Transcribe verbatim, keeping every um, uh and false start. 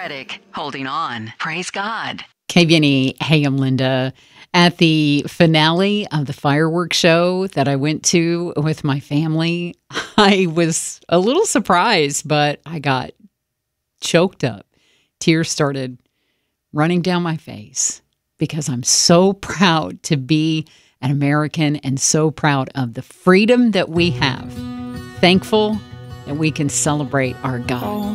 Reddick, holding on. Praise God. K V N E, hey, I'm Linda. At the finale of the fireworks show that I went to with my family, I was a little surprised, but I got choked up. Tears started running down my face because I'm so proud to be an American and so proud of the freedom that we have. Thankful that we can celebrate our God.